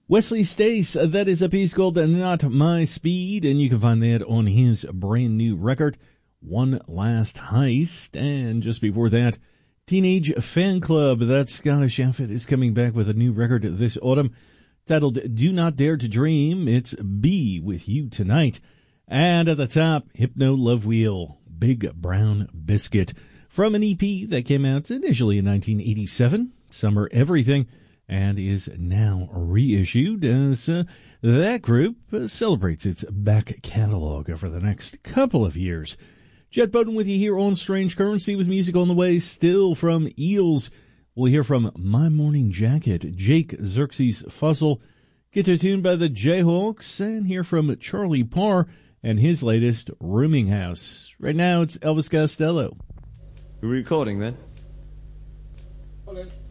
Wesley Stace, that is a piece called Not My Speed, and you can find that on his brand new record, One Last Heist. And just before that, Teenage Fan Club, that Scottish outfit, is coming back with a new record this autumn titled Do Not Dare to Dream. It's Be With You Tonight. And at the top, Hypno Love Wheel, Big Brown Biscuit, from an EP that came out initially in 1987, Summer Everything, and is now reissued as that group celebrates its back catalog for the next couple of years. Jet Bowden with you here on Strange Currency with music on the way. Still from Eels, we'll hear from My Morning Jacket, Jake Xerxes Fuzzle, Guitar Tune by the Jayhawks, and hear from Charlie Parr and his latest Rooming House. Right now it's Elvis Costello. We're recording then? Hold it.